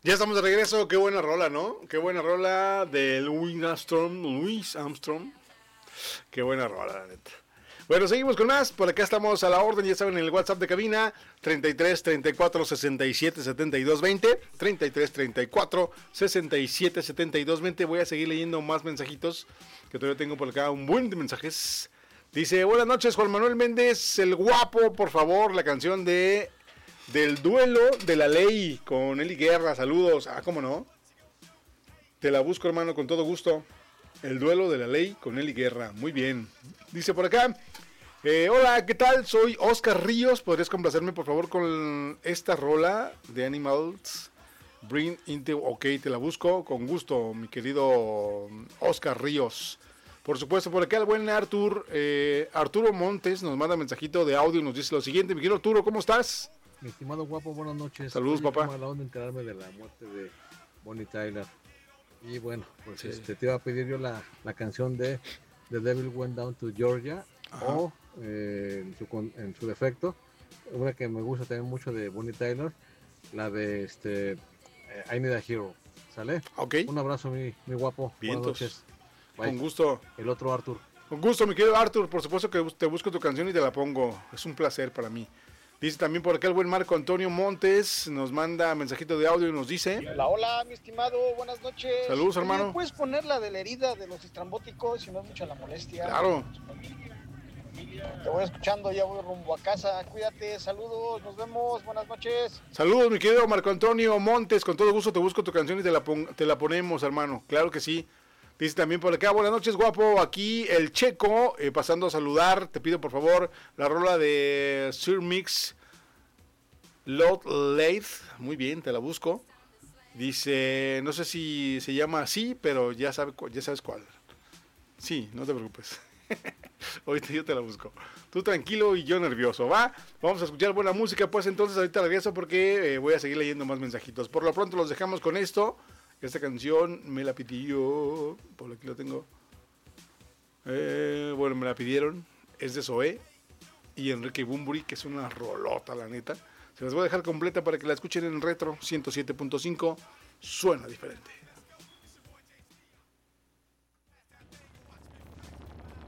Ya estamos de regreso, qué buena rola, ¿no? Qué buena rola de Louis Armstrong. Qué buena rola, la neta. Bueno, seguimos con más. Por acá estamos a la orden, ya saben, en el WhatsApp de cabina 33 34 67 72 20. 33 34 67 72 20. Voy a seguir leyendo más mensajitos, que todavía tengo por acá un buen de mensajes. Dice, buenas noches, Juan Manuel Méndez, el guapo, por favor, la canción del duelo de la ley con Eli Guerra, saludos. Ah, ¿cómo no? Te la busco, hermano, con todo gusto. El duelo de la ley con Eli Guerra, muy bien. Dice por acá, hola, ¿qué tal? Soy Oscar Ríos, ¿podrías complacerme por favor con esta rola de Animals? Bring into, ok, te la busco, con gusto, mi querido Oscar Ríos. Por supuesto, por acá el buen Arturo Montes nos manda mensajito de audio y nos dice lo siguiente. Mi querido Arturo, ¿cómo estás? Mi estimado guapo, buenas noches. Saludos, papá. Estoy malado de enterarme de la muerte de Bonnie Tyler. Y bueno, pues sí. Te iba a pedir yo la canción de The Devil Went Down to Georgia. Ajá. O en su defecto, una que me gusta también mucho de Bonnie Tyler, la de I Need a Hero. ¿Sale? Ok. Un abrazo, mi guapo. Vientos. Buenas noches. Bye. Con gusto. El otro Arthur. Con gusto, mi querido Arthur. Por supuesto que te busco tu canción y te la pongo. Es un placer para mí. Dice también por acá el buen Marco Antonio Montes. Nos manda mensajito de audio y nos dice: Hola, mi estimado. Buenas noches. Saludos, hermano. ¿Puedes poner la de la herida de los estrambóticos si no es mucha la molestia? Claro. Te voy escuchando, ya voy rumbo a casa. Cuídate, saludos, nos vemos, buenas noches. Saludos, mi querido Marco Antonio Montes. Con todo gusto te busco tu canción y te la ponemos, hermano. Claro que sí. Dice también por acá, buenas noches, guapo. Aquí el Checo, pasando a saludar. Te pido por favor la rola de Sir Mix Lord Laith. Muy bien, te la busco. Dice, no sé si se llama así, pero ya sabes cuál. Sí, no te preocupes. Ahorita yo te la busco. Tú tranquilo y yo nervioso, ¿va? Vamos a escuchar buena música, pues entonces ahorita regreso porque voy a seguir leyendo más mensajitos. Por lo pronto los dejamos con esto. Esta canción me la pidió, por aquí lo tengo. Bueno, me la pidieron. Es de Zoé y Enrique Bunbury, que es una rolota, la neta. Se las voy a dejar completa para que la escuchen en Retro 107.5. Suena diferente.